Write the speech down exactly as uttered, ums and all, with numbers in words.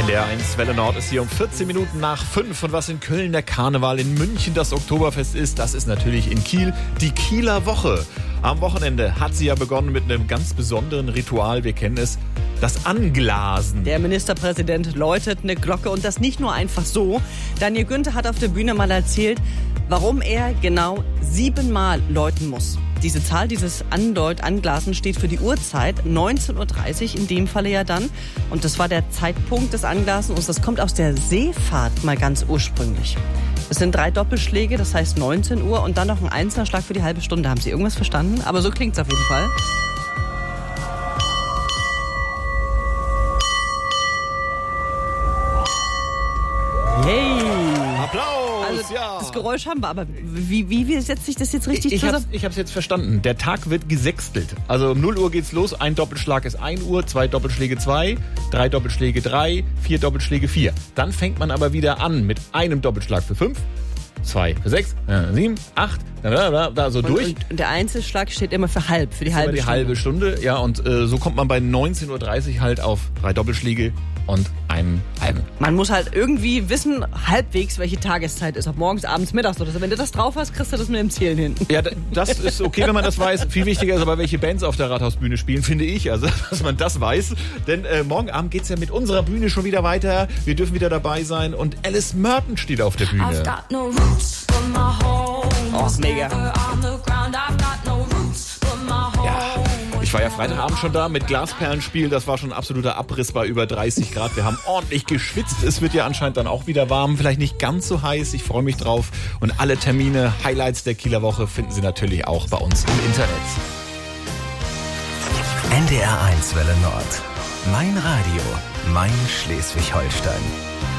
Der eins Welle Nord ist hier um vierzehn Minuten nach fünf. Und was in Köln der Karneval, in München das Oktoberfest ist, das ist natürlich in Kiel die Kieler Woche. Am Wochenende hat sie ja begonnen mit einem ganz besonderen Ritual. Wir kennen es, das Anglasen. Der Ministerpräsident läutet eine Glocke und das nicht nur einfach so. Daniel Günther hat auf der Bühne mal erzählt, warum er genau siebenmal läuten muss. Diese Zahl, dieses Andeut, Anglasen steht für die Uhrzeit, neunzehn Uhr dreißig in dem Falle ja dann. Und das war der Zeitpunkt des Anglasens und das kommt aus der Seefahrt mal ganz ursprünglich. Es sind drei Doppelschläge, das heißt neunzehn Uhr und dann noch ein einzelner Schlag für die halbe Stunde. Haben Sie irgendwas verstanden? Aber so klingt es auf jeden Fall. Hey! Applaus! Also, ja. Das Geräusch haben wir, aber wie, wie, wie setzt sich das jetzt richtig ich zusammen? Hab's, ich habe es jetzt verstanden. Der Tag wird gesextelt. Also um null Uhr geht's los. Ein Doppelschlag ist ein Uhr, zwei Doppelschläge zwei, drei Doppelschläge drei, vier Doppelschläge vier. Dann fängt man aber wieder an mit einem Doppelschlag für fünf, zwei für sechs, sieben, acht, da, da so und, durch. Und der Einzelschlag steht immer für halb, für die ist halbe immer die Stunde. halbe Stunde. Ja, und äh, so kommt man bei neunzehn Uhr dreißig halt auf drei Doppelschläge und einen halben. Man muss halt irgendwie wissen, halbwegs, welche Tageszeit ist. Ob morgens, abends, mittags oder so. Wenn du das drauf hast, kriegst du das mit dem Zählen hin. Ja, das ist okay, wenn man das weiß. Viel wichtiger ist aber, welche Bands auf der Rathausbühne spielen, finde ich. Also, dass man das weiß. Denn äh, morgen Abend geht's ja mit unserer Bühne schon wieder weiter. Wir dürfen wieder dabei sein. Und Alice Merton steht auf der Bühne. Oh, mega. Ja. Ich war ja Freitagabend schon da mit Glasperlenspiel. Das war schon ein absoluter Abriss bei über dreißig Grad. Wir haben ordentlich geschwitzt. Es wird ja anscheinend dann auch wieder warm. Vielleicht nicht ganz so heiß. Ich freue mich drauf. Und alle Termine, Highlights der Kieler Woche finden Sie natürlich auch bei uns im Internet. N D R eins Welle Nord. Mein Radio. Mein Schleswig-Holstein.